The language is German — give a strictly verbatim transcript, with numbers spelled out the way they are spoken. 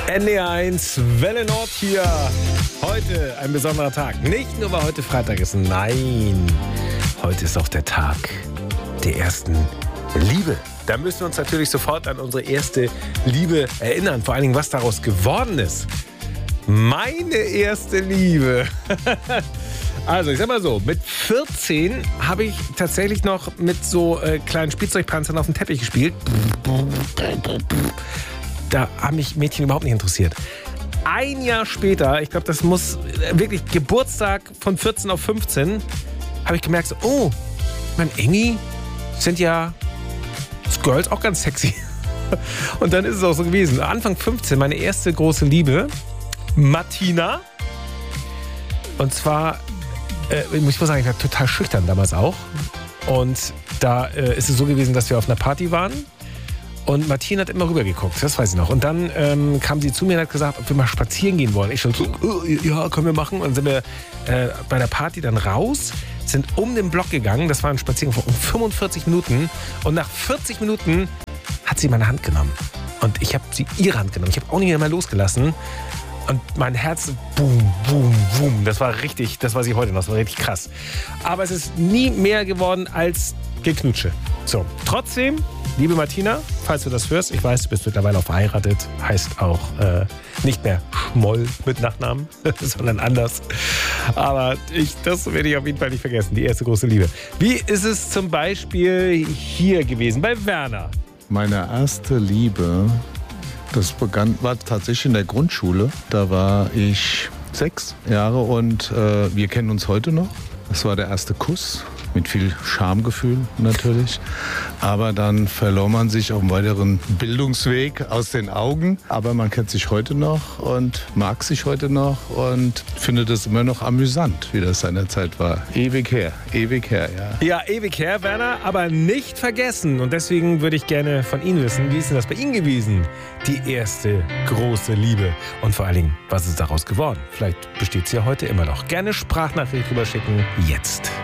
N D R eins, Welle Nord hier. Heute ein besonderer Tag. Nicht nur, weil heute Freitag ist, nein. Heute ist auch der Tag der ersten Liebe. Da müssen wir uns natürlich sofort an unsere erste Liebe erinnern. Vor allen Dingen, was daraus geworden ist. Meine erste Liebe. Also, ich sag mal so, mit vierzehn habe ich tatsächlich noch mit so äh, kleinen Spielzeugpanzern auf dem Teppich gespielt. Da haben mich Mädchen überhaupt nicht interessiert. Ein Jahr später, ich glaube, das muss wirklich Geburtstag von vierzehn auf fünfzehn, habe ich gemerkt, so, oh, mein Engi sind ja Girls auch ganz sexy. Und dann ist es auch so gewesen. Anfang fünfzehn, meine erste große Liebe, Martina. Und zwar, äh, ich muss sagen, ich war total schüchtern damals auch. Und da äh, ist es so gewesen, dass wir auf einer Party waren. Und Martina hat immer rübergeguckt, das weiß ich noch. Und dann ähm, kam sie zu mir und hat gesagt, ob wir mal spazieren gehen wollen. Ich schon so, oh, ja, können wir machen. Und dann sind wir äh, bei der Party dann raus, sind um den Block gegangen. Das war ein Spaziergang von um fünfundvierzig Minuten. Und nach vierzig Minuten hat sie meine Hand genommen. Und ich habe sie ihre Hand genommen. Ich habe auch nicht mehr losgelassen. Und mein Herz, boom, boom, boom. Das war richtig, das weiß ich heute noch, das war richtig krass. Aber es ist nie mehr geworden als Geknutsche. So, trotzdem, liebe Martina, falls du das hörst, ich weiß, du bist mittlerweile auch verheiratet, heißt auch äh, nicht mehr Schmoll mit Nachnamen, sondern anders. Aber ich, das werde ich auf jeden Fall nicht vergessen, die erste große Liebe. Wie ist es zum Beispiel hier gewesen bei Werner? Meine erste Liebe, das begann, war tatsächlich in der Grundschule. Da war ich sechs Jahre und äh, wir kennen uns heute noch. Das war der erste Kuss. Mit viel Schamgefühl natürlich. Aber dann verlor man sich auf dem weiteren Bildungsweg aus den Augen. Aber man kennt sich heute noch und mag sich heute noch und findet es immer noch amüsant, wie das seinerzeit war. Ewig her, ewig her, ja. Ja, ewig her, Werner, aber nicht vergessen. Und deswegen würde ich gerne von Ihnen wissen, wie ist denn das bei Ihnen gewesen? Die erste große Liebe. Und vor allen Dingen, was ist daraus geworden? Vielleicht besteht sie ja heute immer noch. Gerne Sprachnachricht rüberschicken. Jetzt.